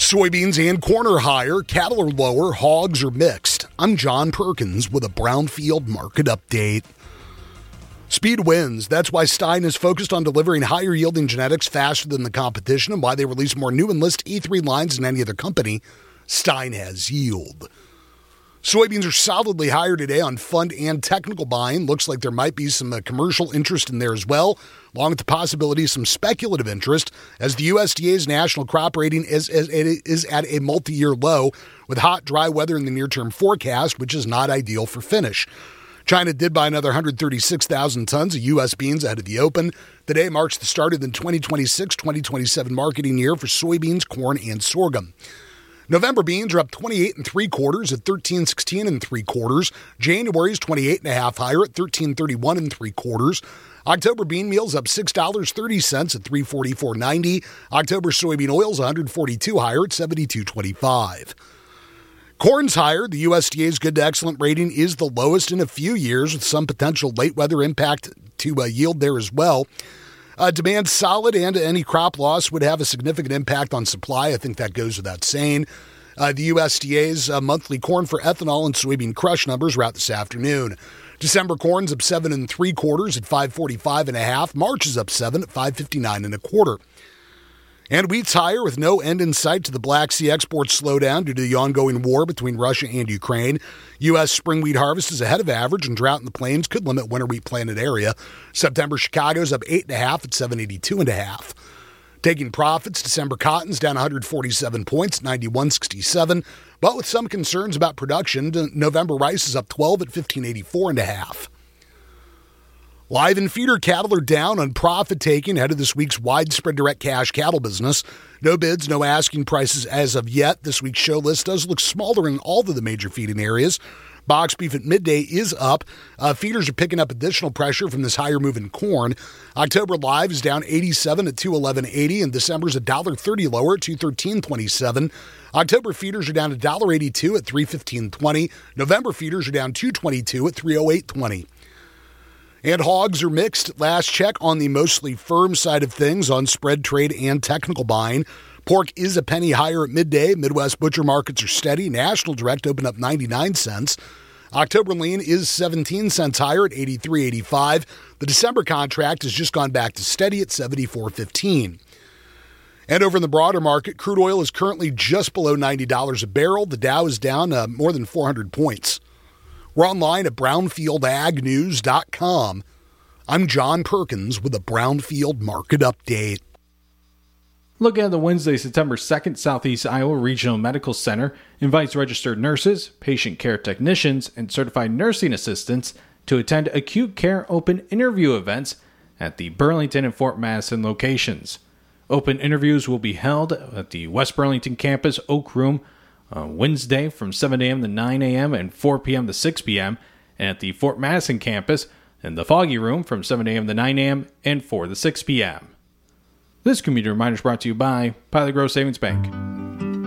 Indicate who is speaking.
Speaker 1: Soybeans and corn are higher, cattle are lower, hogs are mixed. I'm John Perkins with a Brownfield market update. Speed wins. That's why Stein is focused on delivering higher yielding genetics faster than the competition and why they release more new Enlist E3 lines than any other company. Stein has yield. Soybeans are solidly higher today on fund and technical buying. Looks like there might be some commercial interest in there as well, along with the possibility of some speculative interest as the USDA's national crop rating is at a multi-year low with hot, dry weather in the near-term forecast, which is not ideal for finish. China did buy another 136,000 tons of U.S. beans ahead of the open. Today marks the start of the 2026-2027 marketing year for soybeans, corn, and sorghum. November beans are up 28 3/4 at 13.16 3/4. January's 28.5 higher at 13.31 3/4. October bean meal's up $6.30 at 344.90. October soybean oil's 142 higher at 72.25. Corn's higher. The USDA's good to excellent rating is the lowest in a few years, with some potential late weather impact to yield there as well. Demand solid, and any crop loss would have a significant impact on supply. I think that goes without saying. The USDA's monthly corn for ethanol and soybean crush numbers were out this afternoon. December corn's up 7 3/4 at 545.5. March is up 7 at 559 1/4. And wheat's higher with no end in sight to the Black Sea export slowdown due to the ongoing war between Russia and Ukraine. U.S. spring wheat harvest is ahead of average, and drought in the plains could limit winter wheat planted area. September Chicago's up 8.5 at 782.5. Taking profits, December cotton's down 147 points, 91.67. But with some concerns about production, November rice is up 12 at 1584.5. Live and feeder cattle are down on profit taking ahead of this week's widespread direct cash cattle business. No bids, no asking prices as of yet. This week's show list does look smaller in all of the major feeding areas. Box beef at midday is up. Feeders are picking up additional pressure from this higher move in corn. October live is down 87 at 211.80, and December's $1.30 lower at 213.27. October feeders are down $1.82 at 315.20. November feeders are down $2.22 at 308.20. And hogs are mixed. Last check on the mostly firm side of things on spread trade and technical buying. Pork is a penny higher at midday. Midwest butcher markets are steady. National Direct opened up 99 cents. October lean is 17 cents higher at 83.85. The December contract has just gone back to steady at 74.15. And over in the broader market, crude oil is currently just below $90 a barrel. The Dow is down more than 400 points. We're online at brownfieldagnews.com. I'm John Perkins with a Brownfield Market Update.
Speaker 2: Look at the Wednesday, September 2nd, Southeast Iowa Regional Medical Center invites registered nurses, patient care technicians, and certified nursing assistants to attend acute care open interview events at the Burlington and Fort Madison locations. Open interviews will be held at the West Burlington campus Oak Room Wednesday from 7 a.m. to 9 a.m. and 4 p.m. to 6 p.m. and at the Fort Madison campus in the Foggy Room from 7 a.m. to 9 a.m. and 4 to 6 p.m. This community reminder is brought to you by Pilot Grove Savings Bank.